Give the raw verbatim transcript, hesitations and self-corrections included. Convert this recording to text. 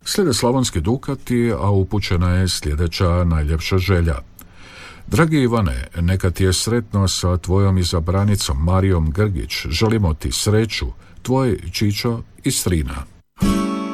Slijede Slavonski Dukati, a upućena je sljedeća najljepša želja. Dragi Ivane, neka ti je sretno sa tvojom izabranicom Marijom Grgić. Želimo ti sreću, tvoj Čičo i Strina.